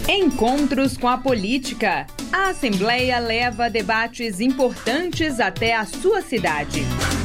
Encontros com a política. A Assembleia leva debates importantes até a sua cidade.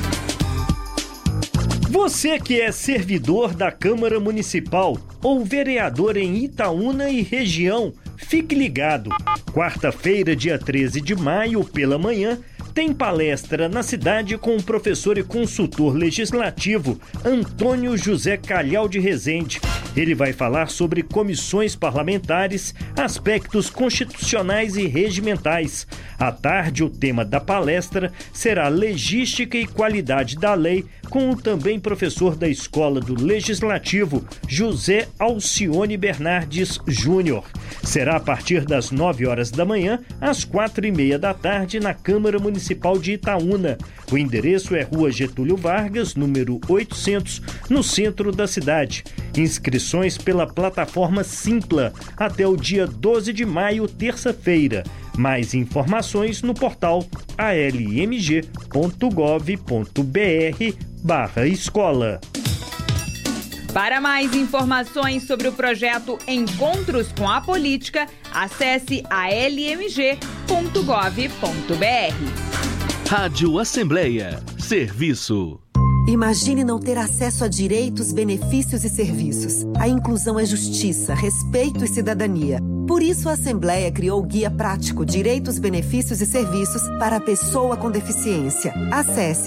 Você que é servidor da Câmara Municipal ou vereador em Itaúna e região, fique ligado. Quarta-feira, dia 13 de maio, pela manhã, tem palestra na cidade com o professor e consultor legislativo Antônio José Calhau de Rezende. Ele vai falar sobre comissões parlamentares, aspectos constitucionais e regimentais. À tarde, o tema da palestra será Legística e Qualidade da Lei, com o também professor da Escola do Legislativo, José Alcione Bernardes Júnior. Será a partir das 9 horas da manhã, às 4h30 da tarde, na Câmara Municipal de Itaúna. O endereço é Rua Getúlio Vargas, número 800, no centro da cidade. Inscrições pela plataforma Simpla até o dia 12 de maio, terça-feira. Mais informações no portal almg.gov.br/escola. Para mais informações sobre o projeto Encontros com a Política, acesse almg.gov.br. Rádio Assembleia. Serviço. Imagine não ter acesso a direitos, benefícios e serviços. A inclusão é justiça, respeito e cidadania. Por isso, a Assembleia criou o Guia Prático Direitos, Benefícios e Serviços para a Pessoa com Deficiência. Acesse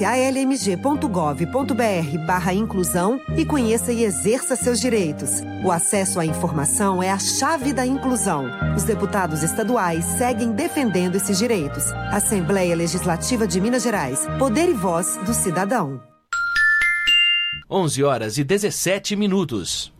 almg.gov.br/inclusão e conheça e exerça seus direitos. O acesso à informação é a chave da inclusão. Os deputados estaduais seguem defendendo esses direitos. Assembleia Legislativa de Minas Gerais. Poder e voz do cidadão. 11h17.